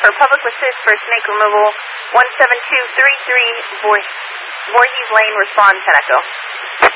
for public assist for snake removal, 17233 Voorhees Lane, respond 10 Echo.